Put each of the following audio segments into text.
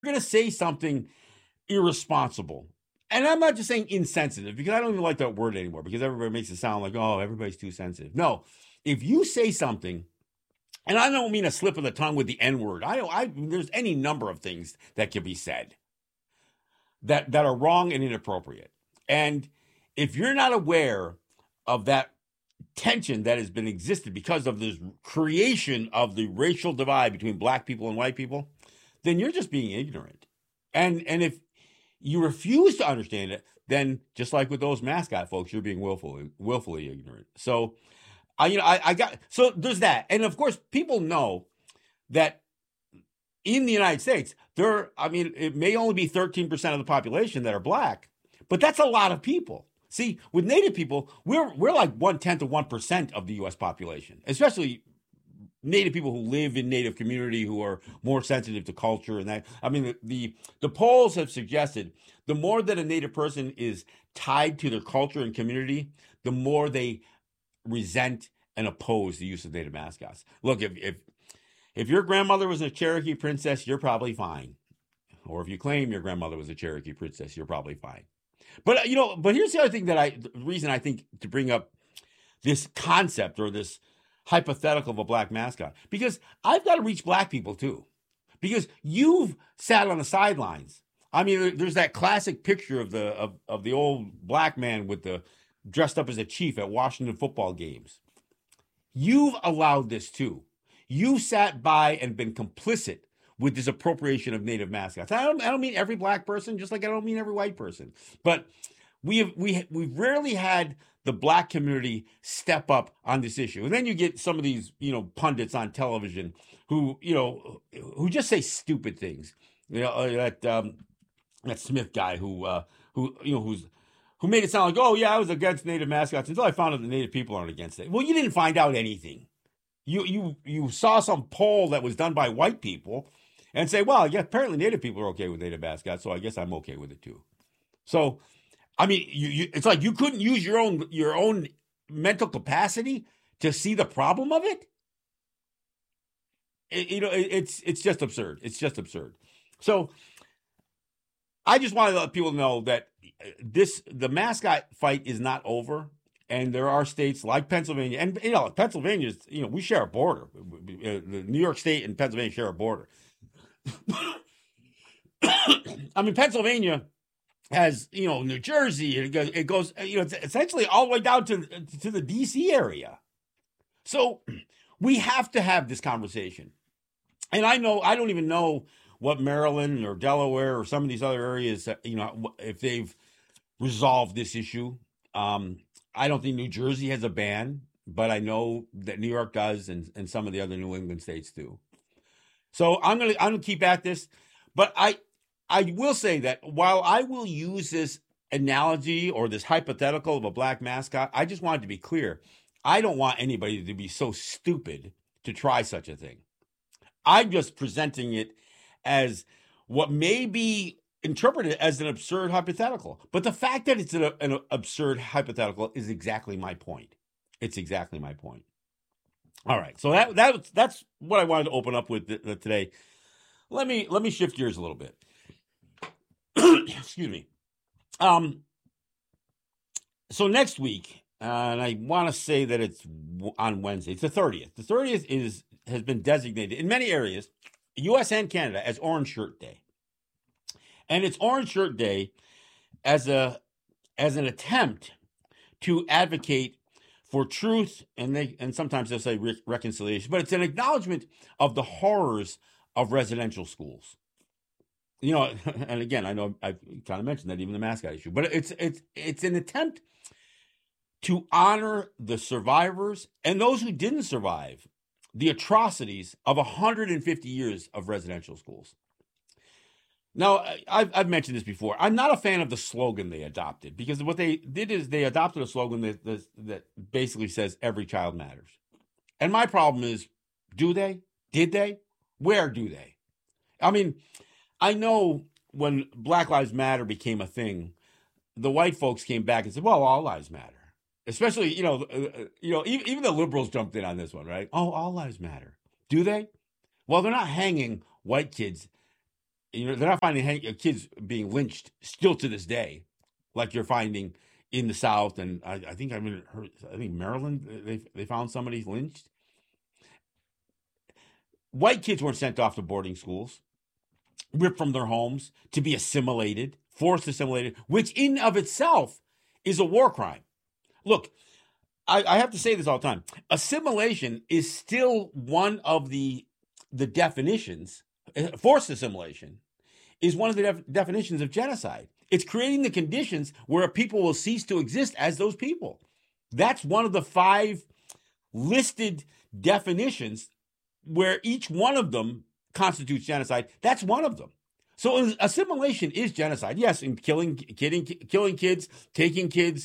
going to say something irresponsible, and I'm not just saying insensitive because I don't even like that word anymore because everybody makes it sound like, oh, everybody's too sensitive. No, if you say something, and I don't mean a slip of the tongue with the N word. There's any number of things that can be said that are wrong and inappropriate. And if you're not aware of that tension that has been existed because of this creation of the racial divide between black people and white people, then you're just being ignorant. And if you refuse to understand it, then just like with those mascot folks, you're being willfully ignorant. So I got, so there's that. And of course, people know that in the United States, it may only be 13% of the population that are black, but that's a lot of people. See, with Native people, we're like 1/10 of 1% of the U.S. population, especially Native people who live in Native community who are more sensitive to culture and that. I mean, the polls have suggested the more that a Native person is tied to their culture and community, the more they resent and oppose the use of Native mascots. Look, if your grandmother was a Cherokee princess, you're probably fine. Or if you claim your grandmother was a Cherokee princess, you're probably fine. But but here's the other thing the reason I think to bring up this concept or this hypothetical of a black mascot, because I've got to reach black people too, because you've sat on the sidelines. I mean, there's that classic picture of the old black man with the dressed up as a chief at Washington football games. You've allowed this too. You've sat by and been complicit with this appropriation of Native mascots. I don't mean every black person, just like I don't mean every white person. But we've rarely had the black community step up on this issue. And then you get some of these, pundits on television who just say stupid things. That Smith guy who made it sound like, oh yeah, I was against Native mascots until I found out the Native people aren't against it. Well, you didn't find out anything. You saw some poll that was done by white people and say, well, yeah, apparently Native people are okay with Native mascots, so I guess I'm okay with it too. So, I mean, it's like you couldn't use your own mental capacity to see the problem of it. It's just absurd. It's just absurd. So, I just want to let people know that the mascot fight is not over. And there are states like Pennsylvania, and Pennsylvania, we share a border. New York State and Pennsylvania share a border. I mean, Pennsylvania has, New Jersey. It goes, it's essentially all the way down to the D.C. area. So we have to have this conversation. And I don't even know what Maryland or Delaware or some of these other areas, if they've resolved this issue. I don't think New Jersey has a ban, but I know that New York does, and some of the other New England states do. So I'm gonna keep at this, but I will say that while I will use this analogy or this hypothetical of a black mascot, I just want it to be clear. I don't want anybody to be so stupid to try such a thing. I'm just presenting it as what may be interpreted as an absurd hypothetical. But the fact that it's an absurd hypothetical is exactly my point. It's exactly my point. All right. So that's what I wanted to open up with today. Let me shift gears a little bit. Excuse me. So next week, and I want to say that it's on Wednesday. It's the 30th. The 30th has been designated in many areas, U.S. and Canada, as Orange Shirt Day. And it's Orange Shirt Day as an attempt to advocate for truth, and sometimes they'll say reconciliation, but it's an acknowledgement of the horrors of residential schools. And again, I know I've kind of mentioned that, even the mascot issue, but it's an attempt to honor the survivors and those who didn't survive the atrocities of 150 years of residential schools. Now, I've mentioned this before. I'm not a fan of the slogan they adopted, because what they did is they adopted a slogan that basically says every child matters. And my problem is, do they? Did they? Where do they? I mean, I know when Black Lives Matter became a thing, the white folks came back and said, well, all lives matter. Especially, even the liberals jumped in on this one, right? Oh, all lives matter. Do they? Well, they're not hanging white kids they're not finding kids being lynched still to this day, like you're finding in the South, and I think I think Maryland they found somebody lynched. White kids weren't sent off to boarding schools, ripped from their homes to be assimilated, forced assimilated, which in of itself is a war crime. Look, I have to say this all the time. Assimilation is still one of the definitions. Forced assimilation is one of the definitions of genocide. It's creating the conditions where a people will cease to exist as those people. That's one of the 5 listed definitions where each one of them constitutes genocide. That's one of them. So assimilation is genocide. Yes, in killing kids, taking kids,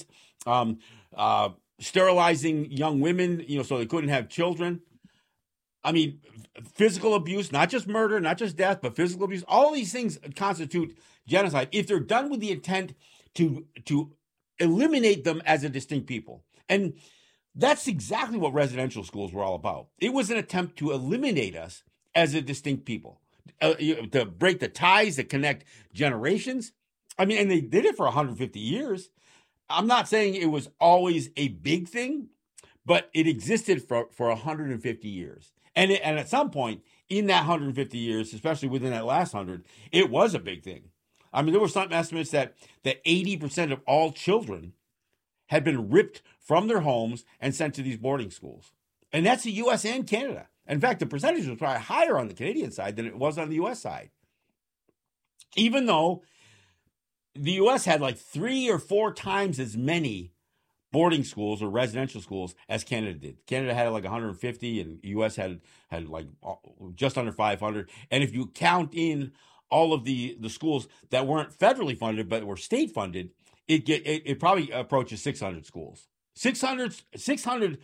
sterilizing young women, so they couldn't have children. I mean, physical abuse, not just murder, not just death, but physical abuse. All these things constitute genocide if they're done with the intent to eliminate them as a distinct people. And that's exactly what residential schools were all about. It was an attempt to eliminate us as a distinct people, to break the ties that connect generations. I mean, and they did it for 150 years. I'm not saying it was always a big thing, but it existed for 150 years. And at some point in that 150 years, especially within that last 100, it was a big thing. I mean, there were some estimates that 80% of all children had been ripped from their homes and sent to these boarding schools. And that's the U.S. and Canada. In fact, the percentage was probably higher on the Canadian side than it was on the U.S. side. Even though the U.S. had like 3 or 4 times as many boarding schools or residential schools as Canada did. Canada had like 150 and the U.S. had like just under 500. And if you count in all of the schools that weren't federally funded but were state funded, it probably approaches 600 schools. 600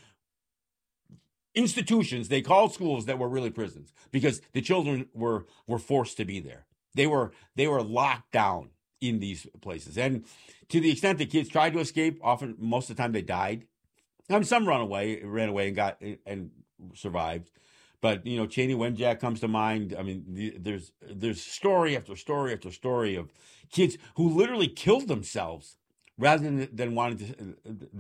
institutions they called schools that were really prisons because the children were forced to be there. They were locked down in these places. And to the extent that kids tried to escape, often most of the time they died. I mean, some ran away and survived. But Cheney Wenjack comes to mind. I mean, there's story after story after story of kids who literally killed themselves rather than wanting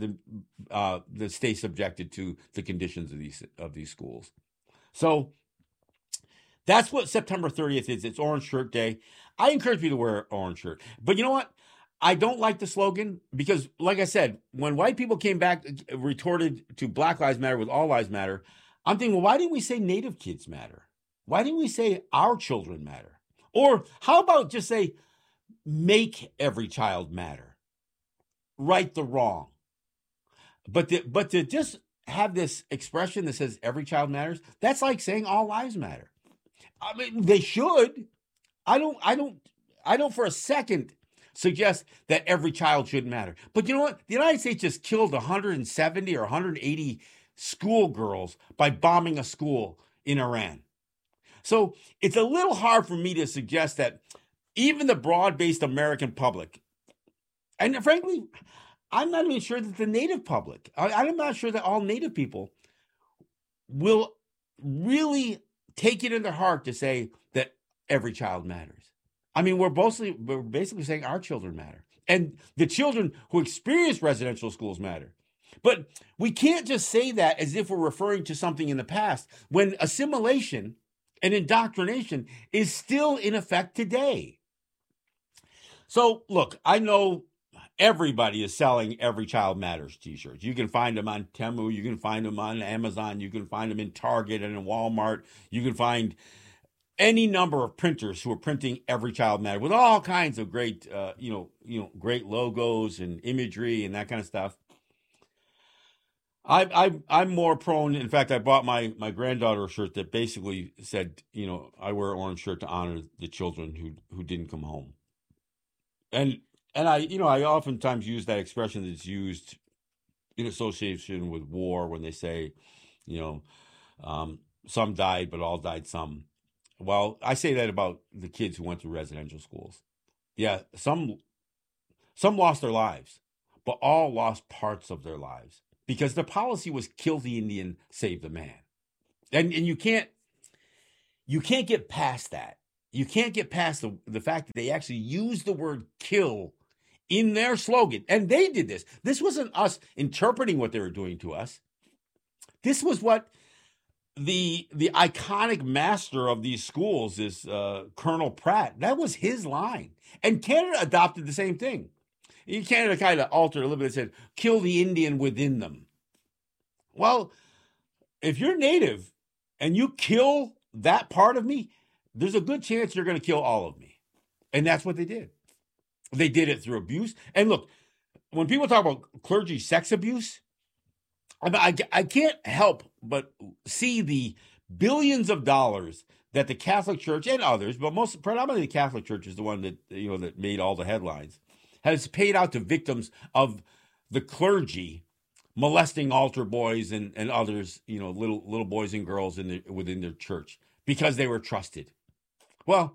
to stay subjected to the conditions of these schools. So that's what September 30th is. It's Orange Shirt Day. I encourage people to wear an orange shirt. But you know what? I don't like the slogan because, like I said, when white people came back, retorted to Black Lives Matter with All Lives Matter, I'm thinking, well, why didn't we say Native kids matter? Why didn't we say our children matter? Or how about just say, make every child matter? Right the wrong. But to just have this expression that says every child matters, that's like saying all lives matter. I mean, they should. I don't for a second suggest that every child should matter. But you know what? The United States just killed 170 or 180 schoolgirls by bombing a school in Iran. So it's a little hard for me to suggest that even the broad-based American public, and frankly, I'm not even sure that the Native public, I'm not sure that all Native people will really take it in their heart to say that every child matters. I mean, we're basically saying our children matter. And the children who experience residential schools matter. But we can't just say that as if we're referring to something in the past when assimilation and indoctrination is still in effect today. So, look, I know everybody is selling Every Child Matters t-shirts. You can find them on Temu. You can find them on Amazon. You can find them in Target and in Walmart. You can find any number of printers who are printing Every Child Matters with all kinds of great, great logos and imagery and that kind of stuff. I'm more prone. In fact, I bought my granddaughter a shirt that basically said, I wear an orange shirt to honor the children who didn't come home. And I oftentimes use that expression that's used in association with war when they say, some died, but all died some. Well, I say that about the kids who went to residential schools. Yeah, some lost their lives, but all lost parts of their lives because the policy was kill the Indian, save the man. And you can't get past that. you can't get past the fact that they actually used the word kill in their slogan. And they did this. This wasn't us interpreting what they were doing to us. This was what the iconic master of these schools is Colonel Pratt. That was his line. And Canada adopted the same thing. Canada kind of altered a little bit and said, kill the Indian within them. Well, if you're Native and you kill that part of me, there's a good chance you're going to kill all of me. And that's what they did. They did it through abuse. And look, when people talk about clergy sex abuse, I can't help but see the billions of dollars that the Catholic Church and others, but predominantly the Catholic Church is the one that that made all the headlines, has paid out to victims of the clergy molesting altar boys and others, little boys and girls within their church because they were trusted. Well,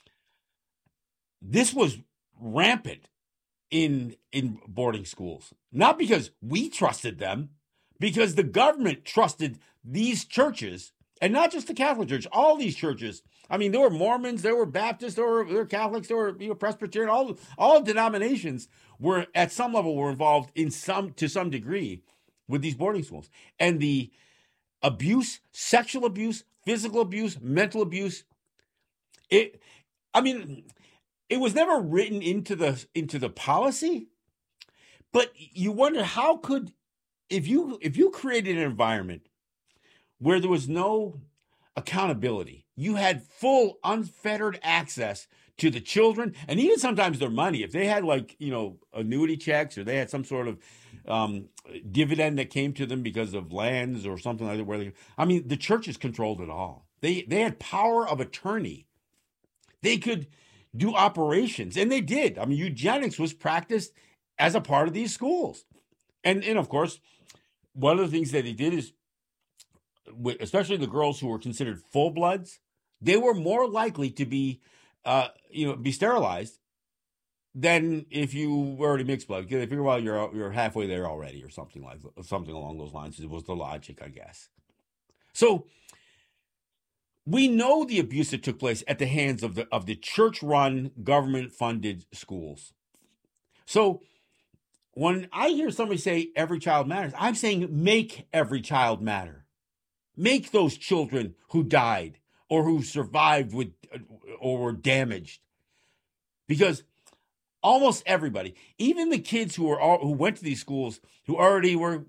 this was rampant in boarding schools, not because we trusted them, because the government trusted these churches, and not just the Catholic Church, all these churches. I mean, there were Mormons, there were Baptists, there were Catholics, there were Presbyterian. All denominations were at some level were involved to some degree with these boarding schools, and the abuse, sexual abuse, physical abuse, mental abuse. It was never written into the policy, but you wonder how could. If you created an environment where there was no accountability, you had full unfettered access to the children and even sometimes their money. If they had annuity checks or they had some sort of dividend that came to them because of lands or something like that, the churches controlled it all. They had power of attorney. They could do operations, and they did. Eugenics was practiced as a part of these schools, and of course. One of the things that they did is, especially the girls who were considered full bloods, they were more likely to be sterilized than if you were already mixed blood. Because they figure, well, you're halfway there already, or something along those lines. It was the logic, I guess. So we know the abuse that took place at the hands of the church-run, government-funded schools. So. When I hear somebody say every child matters, I'm saying make every child matter. Make those children who died or who survived or were damaged. Because almost everybody, even the kids who went to these schools, who already were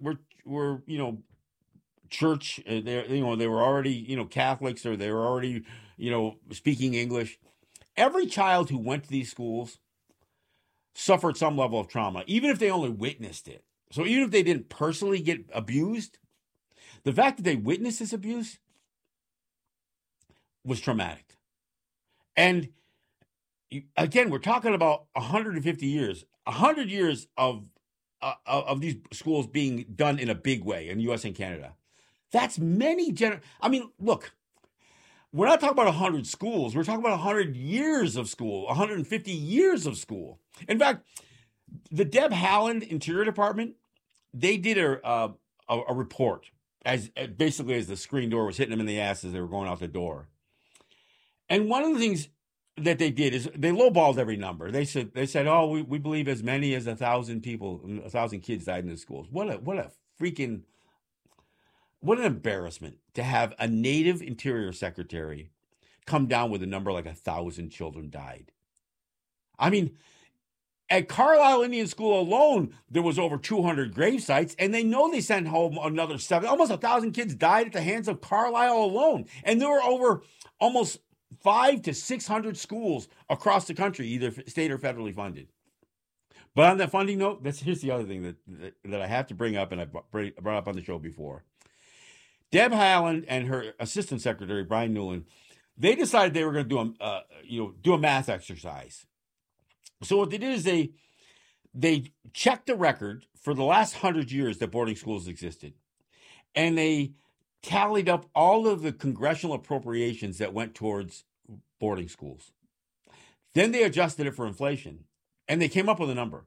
church, they were already Catholics, or they were already speaking English. Every child who went to these schools suffered some level of trauma, even if they only witnessed it. So even if they didn't personally get abused, the fact that they witnessed this abuse was traumatic. And again, we're talking about 150 years, 100 years of these schools being done in a big way in the U.S. and Canada. That's many look, we're not talking about 100 schools. We're talking about 100 years of school, 150 years of school. In fact, the Deb Haaland Interior Department, they did a report as the screen door was hitting them in the ass as they were going out the door. And one of the things that they did is they lowballed every number. They said, oh, we believe as many as 1,000 people, 1,000 kids died in the schools. What an embarrassment to have a Native Interior Secretary come down with a number like 1,000 children died. At Carlisle Indian School alone, there was over 200 grave sites, and they know they sent home another 7. Almost 1,000 kids died at the hands of Carlisle alone. And there were over almost 500 to 600 schools across the country, either state or federally funded. But on that funding note, here's the other thing that I have to bring up, and I brought up on the show before. Deb Haaland and her assistant secretary, Brian Newland, they decided they were going to do a math exercise. So what they did is they checked the record for the last 100 years that boarding schools existed. And they tallied up all of the congressional appropriations that went towards boarding schools. Then they adjusted it for inflation. And they came up with a number.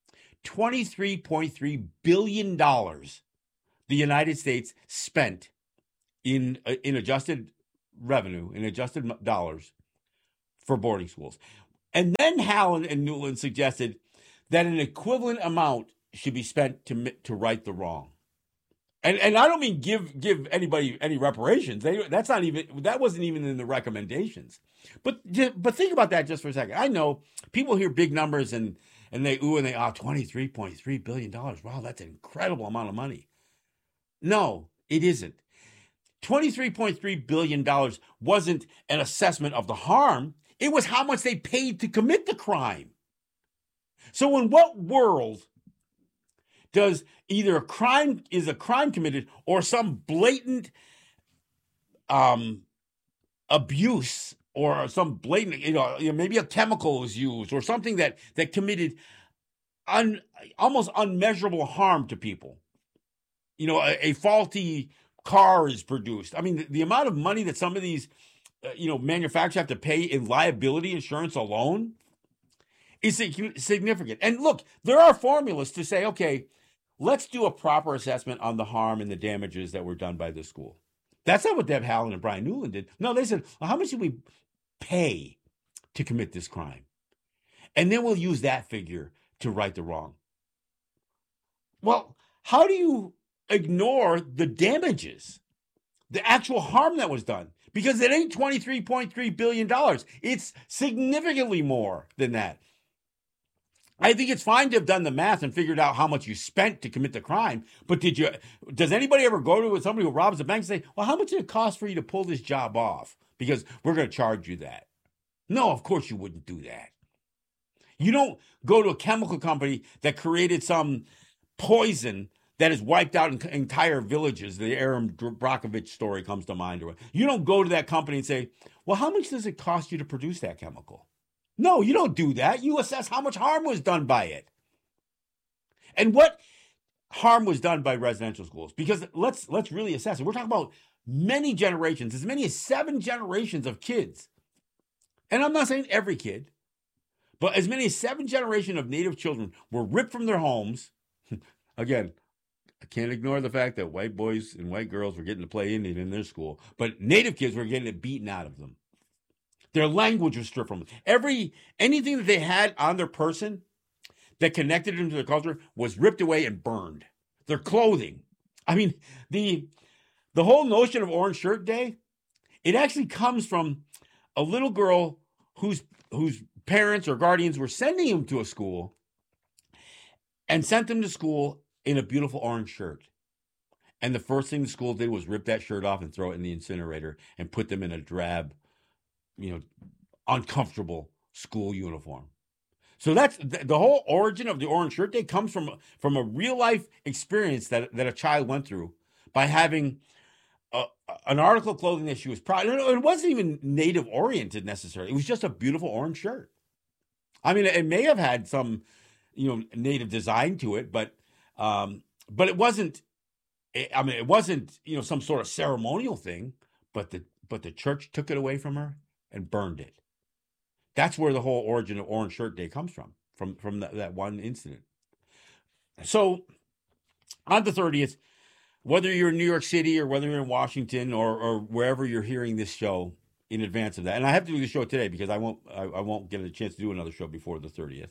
$23.3 billion the United States spent in adjusted revenue, in adjusted dollars, for boarding schools. And then Howland and Newland suggested that an equivalent amount should be spent to right the wrong. And I don't mean give anybody any reparations. That wasn't even in the recommendations. But think about that just for a second. I know people hear big numbers and they $23.3 billion. Wow, that's an incredible amount of money. No, it isn't. $23.3 billion wasn't an assessment of the harm. It was how much they paid to commit the crime. So in what world does either a crime committed or some blatant abuse or some blatant, maybe a chemical is used or something that committed almost unmeasurable harm to people. A faulty car is produced. I mean, the amount of money that some of these, manufacturers have to pay in liability insurance alone is significant. And look, there are formulas to say, okay, let's do a proper assessment on the harm and the damages that were done by this school. That's not what Deb Haaland and Brian Newland did. No, they said, well, how much did we pay to commit this crime? And then we'll use that figure to right the wrong. Well, how do you ignore the damages, the actual harm that was done? Because it ain't $23.3 billion. It's significantly more than that. I think it's fine to have done the math and figured out how much you spent to commit the crime. But does anybody ever go to somebody who robs a bank and say, well, how much did it cost for you to pull this job off? Because we're going to charge you that. No, of course you wouldn't do that. You don't go to a chemical company that created some poison that has wiped out entire villages. The Aaron Brockovich story comes to mind. You don't go to that company and say, well, how much does it cost you to produce that chemical? No, you don't do that. You assess how much harm was done by it. And what harm was done by residential schools? Because let's really assess it. We're talking about many generations, as many as 7 generations of kids. And I'm not saying every kid, but as many as 7 generations of Native children were ripped from their homes. Again, I can't ignore the fact that white boys and white girls were getting to play Indian in their school, but Native kids were getting it beaten out of them. Their language was stripped from them. Anything that they had on their person that connected them to their culture was ripped away and burned. Their clothing. I mean, the whole notion of Orange Shirt Day, it actually comes from a little girl whose parents or guardians were sending him to a school and sent them to school in a beautiful orange shirt. And the first thing the school did was rip that shirt off and throw it in the incinerator and put them in a drab, uncomfortable school uniform. So that's the whole origin of the Orange Shirt Day comes from a real life experience that a child went through by having an article of clothing that she was proud. It wasn't even Native oriented necessarily. It was just a beautiful orange shirt. I mean, it may have had some, Native design to it, but it wasn't. I mean, it wasn't some sort of ceremonial thing. But the church took it away from her and burned it. That's where the whole origin of Orange Shirt Day comes from that one incident. So on the 30th, whether you're in New York City or whether you're in Washington or wherever you're hearing this show in advance of that, and I have to do the show today because I won't get a chance to do another show before the 30th.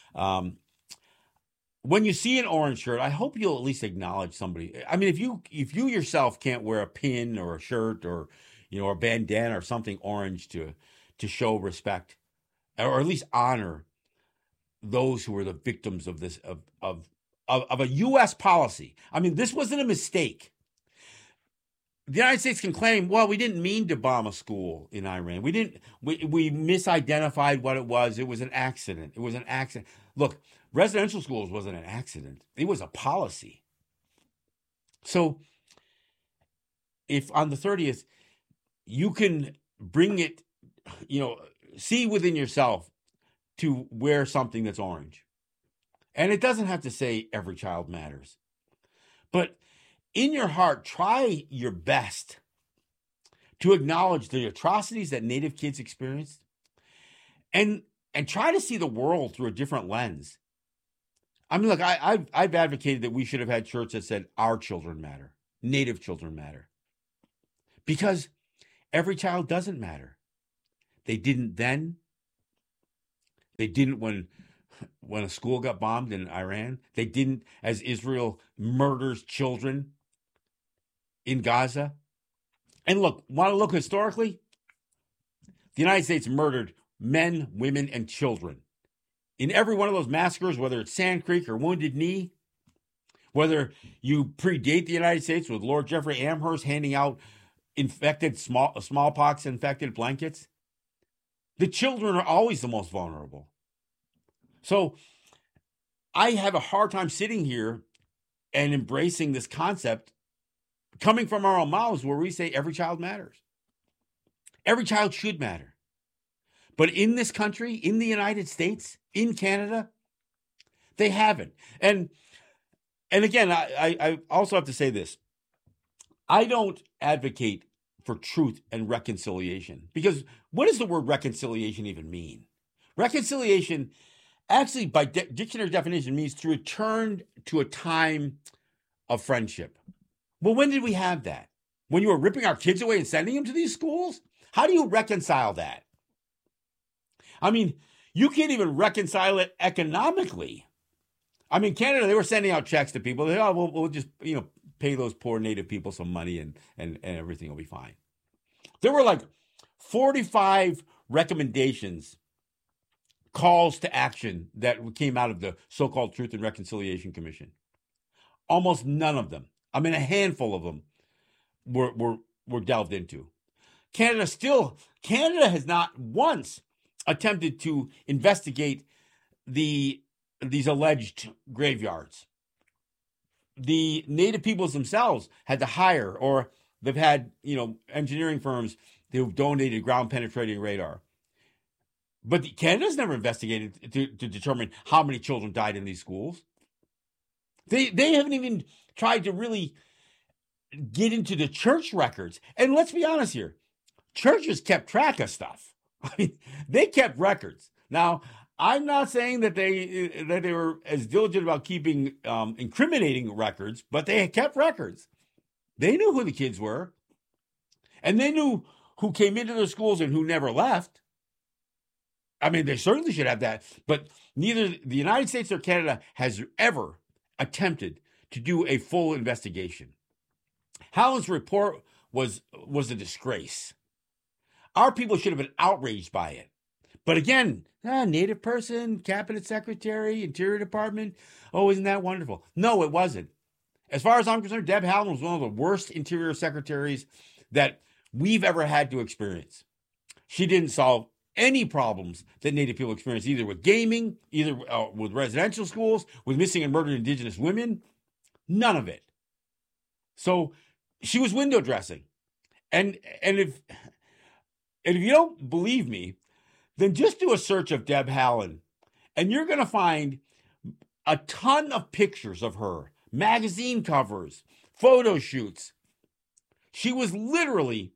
When you see an orange shirt, I hope you'll at least acknowledge somebody. I mean, if you yourself can't wear a pin or a shirt or a bandana or something orange to show respect, or at least honor those who were the victims of this of a U.S. policy. I mean, this wasn't a mistake. The United States can claim, well, we didn't mean to bomb a school in Iran. We misidentified what it was. It was an accident. It was an accident. Look, residential schools wasn't an accident. It was a policy. So if on the 30th, you can bring it, see within yourself to wear something that's orange. And it doesn't have to say every child matters. But in your heart, try your best to acknowledge the atrocities that Native kids experienced and try to see the world through a different lens. I mean, look, I've advocated that we should have had shirts that said, our children matter, Native children matter. Because every child doesn't matter. They didn't then. They didn't when a school got bombed in Iran. They didn't as Israel murders children in Gaza. And look, want to look historically? The United States murdered men, women, and children. In every one of those massacres, whether it's Sand Creek or Wounded Knee, whether you predate the United States with Lord Jeffrey Amherst handing out smallpox-infected blankets, the children are always the most vulnerable. So I have a hard time sitting here and embracing this concept coming from our own mouths where we say every child matters. Every child should matter. But in this country, in the United States, in Canada, they haven't. And again, I also have to say this. I don't advocate for truth and reconciliation, because what does the word reconciliation even mean? Reconciliation actually, by dictionary definition, means to return to a time of friendship. Well, when did we have that? When you were ripping our kids away and sending them to these schools? How do you reconcile that? I mean, you can't even reconcile it economically. I mean, Canada, they were sending out checks to people. They, oh, we'll just, pay those poor Native people some money and everything will be fine. There were like 45 recommendations, calls to action that came out of the so-called Truth and Reconciliation Commission. Almost none of them, I mean, a handful of them were delved into. Canada has not once attempted to investigate these alleged graveyards. The Native peoples themselves had to hire, or they've had, engineering firms who've donated ground penetrating radar. But Canada's never investigated to determine how many children died in these schools. They haven't even tried to really get into the church records. And let's be honest here, churches kept track of stuff. I mean, they kept records. Now, I'm not saying that they were as diligent about keeping incriminating records, but they kept records. They knew who the kids were, and they knew who came into their schools and who never left. I mean, they certainly should have that, but neither the United States or Canada has ever attempted to do a full investigation. Haaland's report was a disgrace. Our people should have been outraged by it. But again, Native person, cabinet secretary, Interior Department. Oh, isn't that wonderful? No, it wasn't. As far as I'm concerned, Deb Haaland was one of the worst Interior secretaries that we've ever had to experience. She didn't solve any problems that Native people experience, either with gaming, either with residential schools, with missing and murdered Indigenous women. None of it. So she was window dressing. And if you don't believe me, then just do a search of Deb Haaland, and you're going to find a ton of pictures of her, magazine covers, photo shoots. She was literally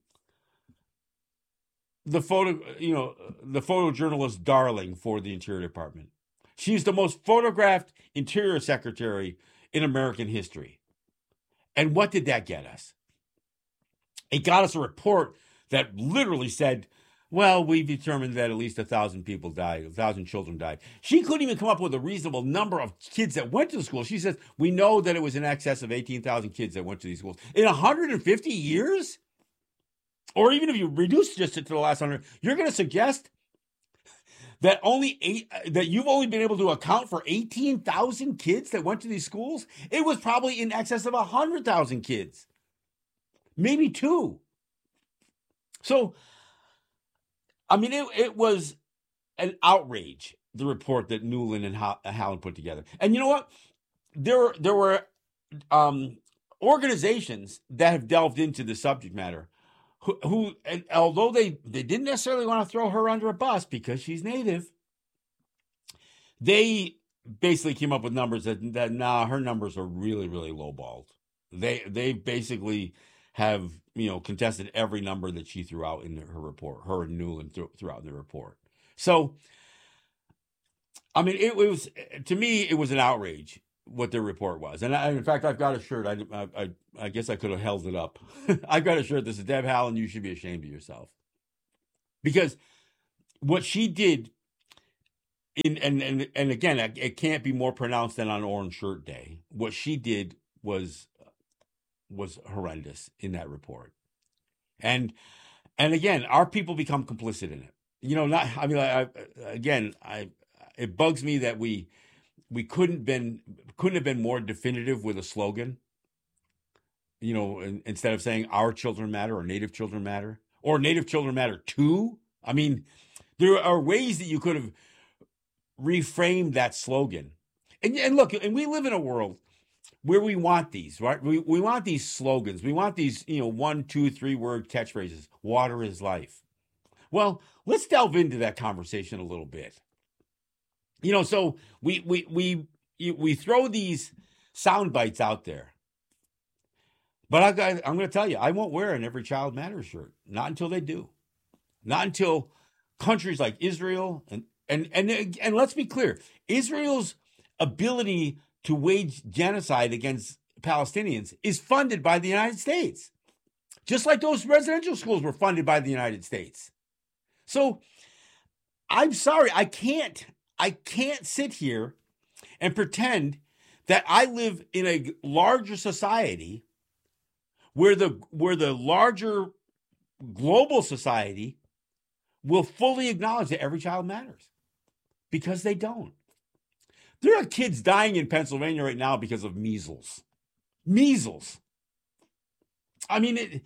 the photojournalist darling for the Interior Department. She's the most photographed Interior Secretary in American history. And what did that get us? It got us a report that literally said, well, we've determined that at least 1,000 people died, 1,000 children died. She couldn't even come up with a reasonable number of kids that went to the school. She says, we know that it was in excess of 18,000 kids that went to these schools. In 150 years? Or even if you reduce just it to the last 100, you're going to suggest that you've only been able to account for 18,000 kids that went to these schools? It was probably in excess of 100,000 kids. Maybe 2. So, I mean, it was an outrage, the report that Nuland and Haaland put together. And you know what? There were organizations that have delved into the subject matter who and although they didn't necessarily want to throw her under a bus because she's Native, they basically came up with numbers that her numbers are really, really lowballed. They basically have, contested every number that she threw out in her report, her and Nuland threw out in the report. So, I mean, it was, to me, it was an outrage what their report was. And in fact, I've got a shirt. I guess I could have held it up. I've got a shirt that says, Deb Haaland, you should be ashamed of yourself. Because what she did and again, it can't be more pronounced than on Orange Shirt Day. What she did was horrendous in that report. And again, our people become complicit in it. Not. I mean, it bugs me that we couldn't have been more definitive with a slogan. Instead of saying our children matter or Native children matter or Native children matter too. I mean, there are ways that you could have reframed that slogan. And look, and we live in a world where we want these, right? We want these slogans. We want these, 1, 2, 3 word catchphrases. Water is life. Well, let's delve into that conversation a little bit. So we throw these sound bites out there. But I'm going to tell you, I won't wear an Every Child Matters shirt. Not until they do. Not until countries like Israel and let's be clear, Israel's ability to wage genocide against Palestinians is funded by the United States. Just like those residential schools were funded by the United States. So I'm sorry, I can't sit here and pretend that I live in a larger society where the larger global society will fully acknowledge that every child matters, because they don't. There are kids dying in Pennsylvania right now because of measles. Measles. I mean,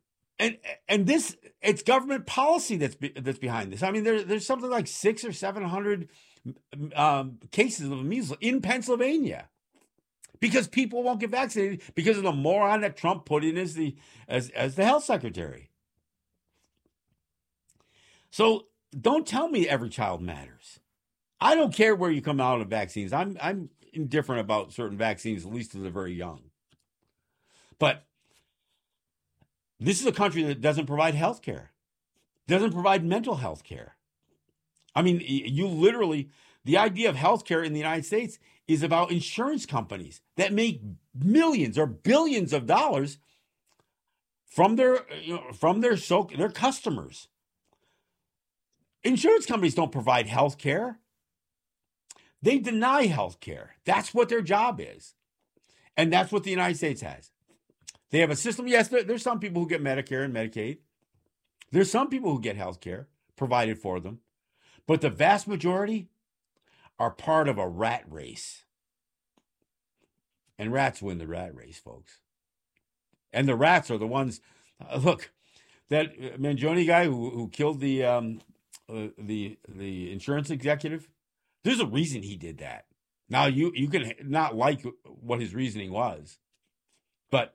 it's government policy that's behind this. I mean, there's something like 600 or 700 cases of measles in Pennsylvania because people won't get vaccinated because of the moron that Trump put in as the health secretary. So don't tell me every child matters. I don't care where you come out of vaccines. I'm indifferent about certain vaccines, at least to the very young. But this is a country that doesn't provide health care, doesn't provide mental health care. I mean, the idea of health care in the United States is about insurance companies that make millions or billions of dollars from their customers. Insurance companies don't provide health care. They deny health care. That's what their job is. And that's what the United States has. They have a system. Yes, there's some people who get Medicare and Medicaid. There's some people who get health care provided for them. But the vast majority are part of a rat race. And rats win the rat race, folks. And the rats are the ones, look, that Mangione guy who killed the insurance executive, there's a reason he did that. Now, you can not like what his reasoning was, but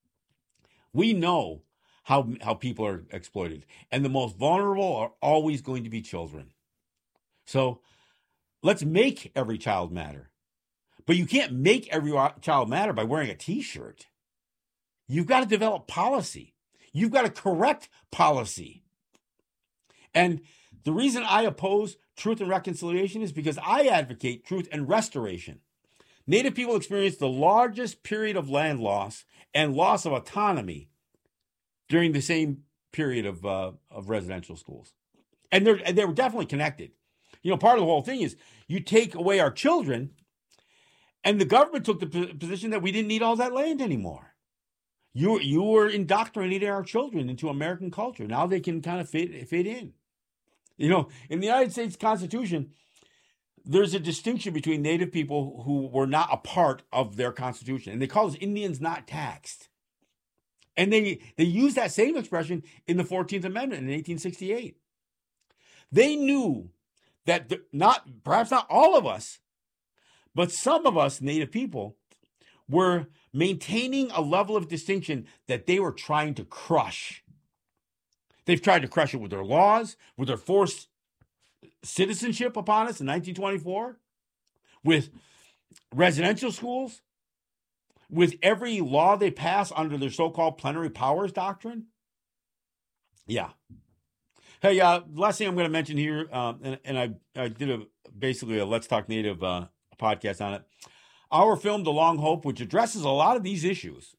we know how people are exploited. And the most vulnerable are always going to be children. So let's make every child matter. But you can't make every child matter by wearing a T-shirt. You've got to develop policy. You've got to correct policy. And the reason I oppose truth and reconciliation is because I advocate truth and restoration. Native people experience the largest period of land loss and loss of autonomy during the same period of residential schools. And they were definitely connected. Part of the whole thing is you take away our children, and the government took the position that we didn't need all that land anymore. You were indoctrinating our children into American culture. Now they can kind of fit in. In the United States Constitution, there's a distinction between Native people who were not a part of their Constitution, and they call us Indians not taxed. And they use that same expression in the 14th Amendment in 1868. They knew that perhaps not all of us, but some of us Native people were maintaining a level of distinction that they were trying to crush. They've tried to crush it with their laws, with their forced citizenship upon us in 1924, with residential schools, with every law they pass under their so-called plenary powers doctrine. Yeah. Hey, last thing I'm going to mention here, and I did basically a Let's Talk Native podcast on it. Our film, The Long Hope, which addresses a lot of these issues.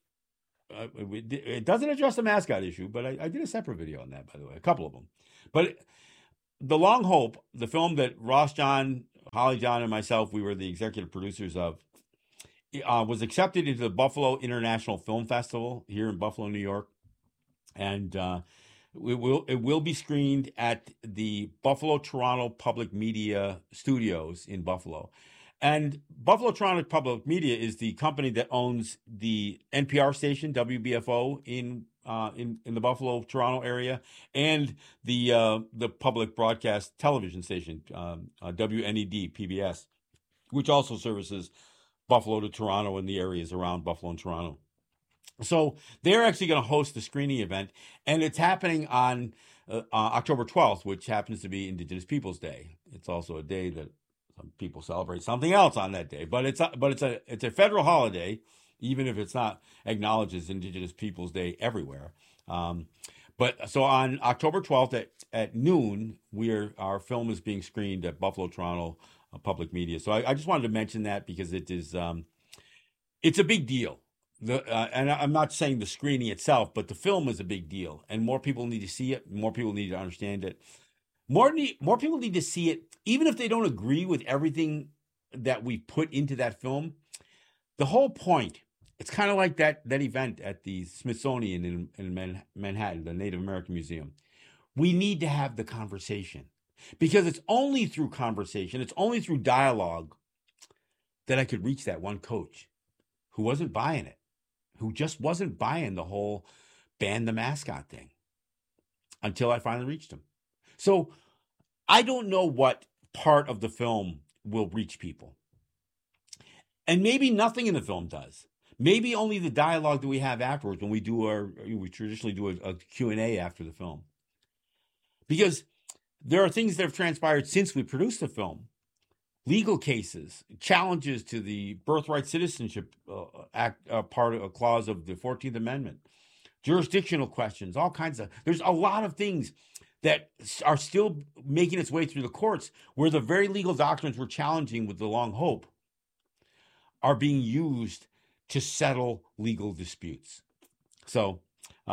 It doesn't address the mascot issue, but I did a separate video on that, by the way, a couple of them. But The Long Hope, the film that Ross John, Holly John, and myself, we were the executive producers of, was accepted into the Buffalo International Film Festival here in Buffalo, New York, and it will be screened at the Buffalo Toronto Public Media Studios in Buffalo. And Buffalo Toronto Public Media is the company that owns the NPR station WBFO in the Buffalo Toronto area, and the public broadcast television station WNED PBS, which also services Buffalo to Toronto and the areas around Buffalo and Toronto. So they're actually going to host the screening event, and it's happening on October 12th, which happens to be Indigenous Peoples Day. It's also a day that some people celebrate something else on that day, but it's a federal holiday, even if it's not acknowledged as Indigenous Peoples Day everywhere. But so on October 12th at noon, our film is being screened at Buffalo Toronto Public Media. So I just wanted to mention that because it's a big deal. And I'm not saying the screening itself, but the film is a big deal, and more people need to see it. More people need to understand it. More people need to see it, even if they don't agree with everything that we put into that film. The whole point, it's kind of like that event at the Smithsonian in Manhattan, the Native American Museum. We need to have the conversation, because it's only through conversation, it's only through dialogue that I could reach that one coach who wasn't buying it, who just wasn't buying the whole ban the mascot thing, until I finally reached him. So I don't know what part of the film will reach people. And maybe nothing in the film does. Maybe only the dialogue that we have afterwards when we traditionally do a Q&A after the film. Because there are things that have transpired since we produced the film. Legal cases, challenges to the Birthright Citizenship Act, clause of the 14th Amendment, jurisdictional questions, all kinds of, there's a lot of things that are still making its way through the courts, where the very legal doctrines we're challenging with the Long Hope are being used to settle legal disputes. So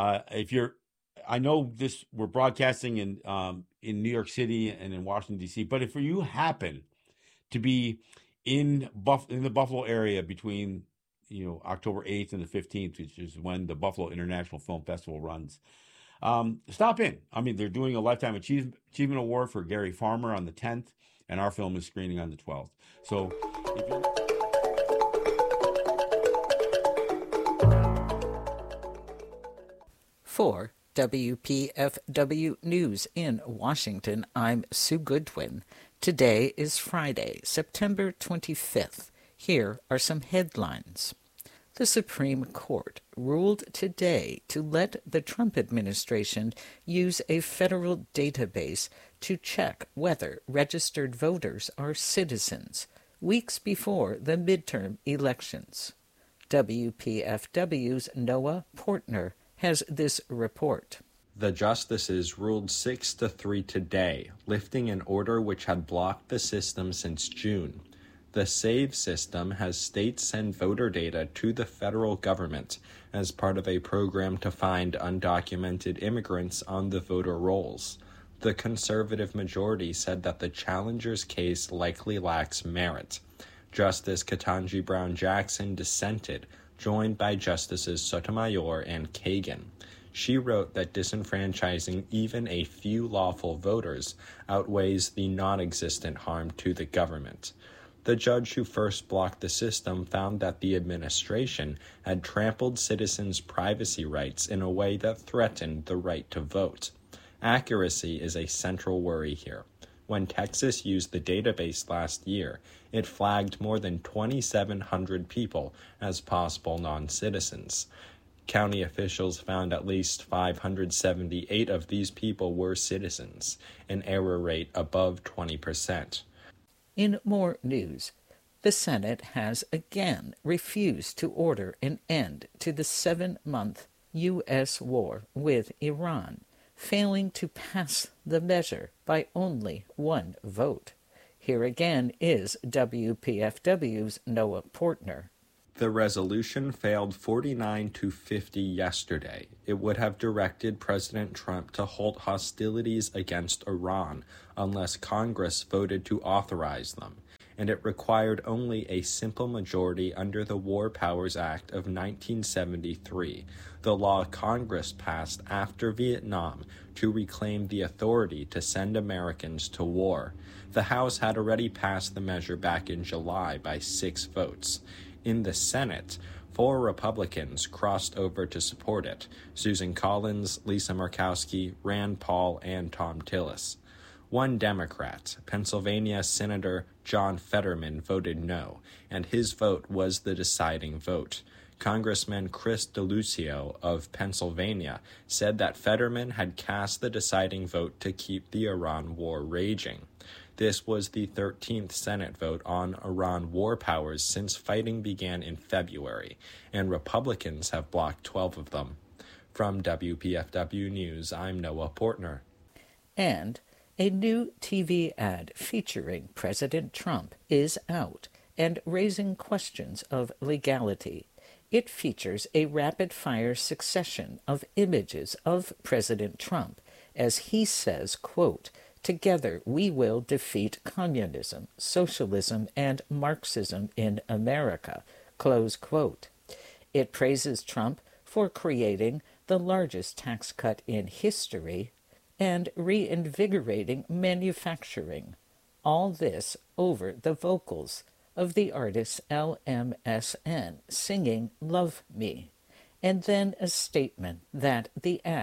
I know we're broadcasting in New York City and in Washington, D.C., but if you happen to be in the Buffalo area between October 8th and the 15th, which is when the Buffalo International Film Festival runs, stop in. I mean, they're doing a Lifetime Achievement Award for Gary Farmer on the 10th, and our film is screening on the 12th. So if you're... For WPFW News in Washington, I'm Sue Goodwin. Today is Friday, September 25th. Here are some headlines. The Supreme Court ruled today to let the Trump administration use a federal database to check whether registered voters are citizens, weeks before the midterm elections. WPFW's Noah Portner has this report. The justices ruled 6-3 today, lifting an order which had blocked the system since June. The SAVE system has states send voter data to the federal government as part of a program to find undocumented immigrants on the voter rolls. The conservative majority said that the challenger's case likely lacks merit. Justice Ketanji Brown Jackson dissented, joined by Justices Sotomayor and Kagan. She wrote that disenfranchising even a few lawful voters outweighs the non-existent harm to the government. The judge who first blocked the system found that the administration had trampled citizens' privacy rights in a way that threatened the right to vote. Accuracy is a central worry here. When Texas used the database last year, it flagged more than 2,700 people as possible non-citizens. County officials found at least 578 of these people were citizens, an error rate above 20%. In more news, the Senate has again refused to order an end to the 7-month U.S. war with Iran, failing to pass the measure by only one vote. Here again is WPFW's Noah Portner. The resolution failed 49 to 50 yesterday. It would have directed President Trump to halt hostilities against Iran unless Congress voted to authorize them, and it required only a simple majority under the War Powers Act of 1973, the law Congress passed after Vietnam to reclaim the authority to send Americans to war. The House had already passed the measure back in July by 6 votes. In the Senate, 4 Republicans crossed over to support it: Susan Collins, Lisa Murkowski, Rand Paul, and Thom Tillis. 1 Democrat, Pennsylvania Senator John Fetterman, voted no, and his vote was the deciding vote. Congressman Chris DeLucio of Pennsylvania said that Fetterman had cast the deciding vote to keep the Iran war raging. This was the 13th Senate vote on Iran war powers since fighting began in February, and Republicans have blocked 12 of them. From WPFW News, I'm Noah Portner. And a new TV ad featuring President Trump is out and raising questions of legality. It features a rapid-fire succession of images of President Trump as he says, quote, "Together we will defeat communism, socialism, and Marxism in America," close quote. It praises Trump for creating the largest tax cut in history and reinvigorating manufacturing. All this over the vocals of the artist LMSN singing "Love Me," and then a statement that the ad